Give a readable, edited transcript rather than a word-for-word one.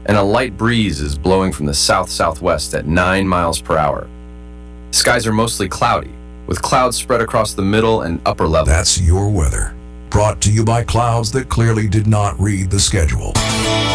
and a light breeze is blowing from the south-southwest at 9 miles per hour. Skies are mostly cloudy, with clouds spread across the middle and upper levels. That's your weather. Brought to you by clouds that clearly did not read the schedule.